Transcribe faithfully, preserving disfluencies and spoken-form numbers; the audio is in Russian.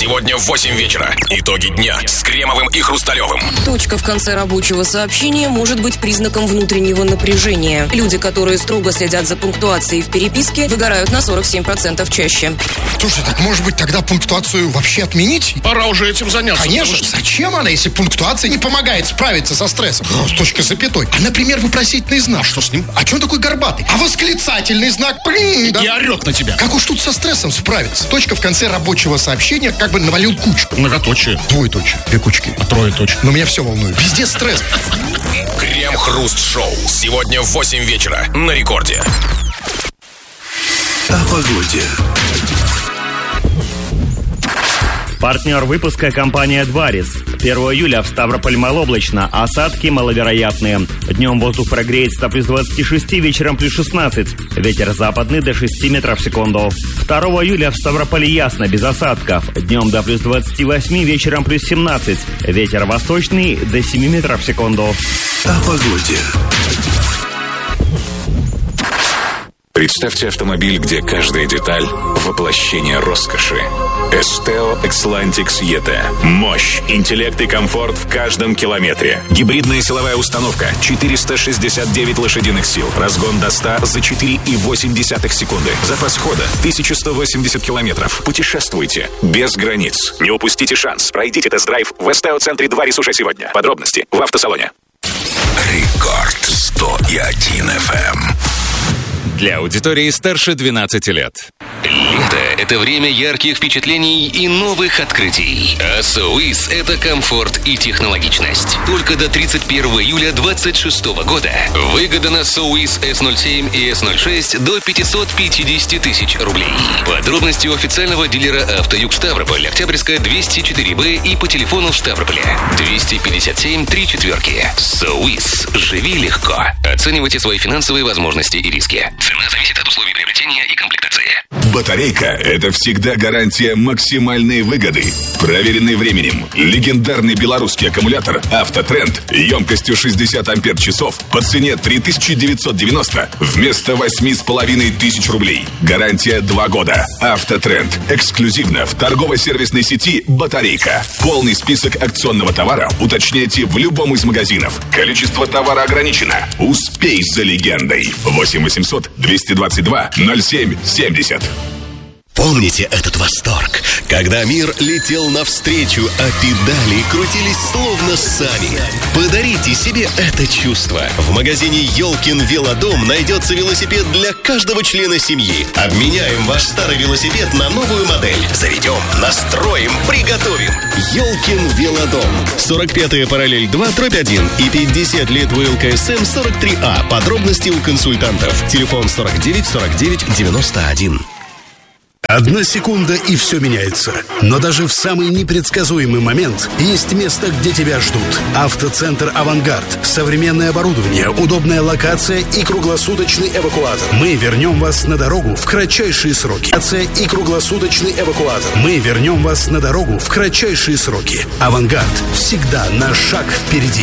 Сегодня в восемь вечера. Итоги дня с Кремовым и Хрусталевым. Точка в конце рабочего сообщения может быть признаком внутреннего напряжения. Люди, которые строго следят за пунктуацией в переписке, выгорают на сорок семь процентов чаще. Слушай, так может быть тогда пунктуацию вообще отменить? Пора уже этим заняться. Конечно. Что... Зачем она, если пунктуация не помогает справиться со стрессом? С точкой запятой. А, например, вопросительный знак. Что с ним? А че он такой горбатый? А восклицательный знак? Блин, да? И орет на тебя. Как уж тут со стрессом справиться? Точка в конце рабочего сообщения как бы навалил кучку. Многоточие. Двоеточие. Две кучки. А трое точек. Но меня все волнует. Везде стресс. Крем-хруст-шоу. Сегодня в восемь вечера на Рекорде. О погоде. Партнер выпуска — компания «Дварис». первого июля в Ставрополь малооблачно, осадки маловероятные. Днем воздух прогреется до плюс двадцати шести, вечером плюс шестнадцать. Ветер западный до шести метров в секунду. второго июля в Ставрополе ясно, без осадков. Днем до плюс двадцати восьми, вечером плюс семнадцать. Ветер восточный до семи метров в секунду. О погоде. Представьте автомобиль, где каждая деталь – воплощение роскоши. Esteo Xlantix и ти. Мощь, интеллект и комфорт в каждом километре. Гибридная силовая установка, четыреста шестьдесят девять лошадиных сил. Разгон до ста за четыре и восемь десятых секунды. Запас хода тысяча сто восемьдесят километров. Путешествуйте без границ. Не упустите шанс. Пройдите тест-драйв в Esteo-центре «Дварис» уже сегодня. Подробности в автосалоне. Рекорд сто один эф эм. Для аудитории старше двенадцати лет. Лето – это время ярких впечатлений и новых открытий. А Соуис – это комфорт и технологичность. Только до тридцать первого июля двадцать шестого года выгода на Соуис эс ноль семь и эс ноль шесть до пятьсот пятьдесят тысяч рублей. Подробности у официального дилера «Автоюг Ставрополь», Октябрьская, двести четыре бэ и по телефону в Ставрополе двести пятьдесят семь три четверки. Соуис. Живи легко. Оценивайте свои финансовые возможности и риски. Цена зависит от условий приобретения и комплектации. Батарейка – это всегда гарантия максимальной выгоды. Проверенный временем. Легендарный белорусский аккумулятор «Автотренд» емкостью шестьдесят ампер-часов по цене три тысячи девятьсот девяносто вместо восемь с половиной тысяч рублей. Гарантия два года. «Автотренд» эксклюзивно в торгово-сервисной сети «Батарейка». Полный список акционного товара уточняйте в любом из магазинов. Количество товара ограничено. Успей за легендой. восемь восемьсот двести двадцать два ноль семь семьдесят. Помните этот восторг, когда мир летел навстречу, а педали крутились словно сами? Подарите себе это чувство. В магазине «Ёлкин Велодом» найдется велосипед для каждого члена семьи. Обменяем ваш старый велосипед на новую модель. Заведем, настроим, приготовим. «Ёлкин Велодом». сорок пятая параллель два дробь один и пятьдесят лет вэ эл ка эс эм сорок три а. Подробности у консультантов. Телефон сорок девять сорок девять девяносто один. Одна секунда, и все меняется. Но даже в самый непредсказуемый момент есть место, где тебя ждут. Автоцентр «Авангард». Современное оборудование, удобная локация и круглосуточный эвакуатор. Мы вернем вас на дорогу в кратчайшие сроки. Локация и круглосуточный эвакуатор. Мы вернем вас на дорогу в кратчайшие сроки. «Авангард» всегда на шаг впереди.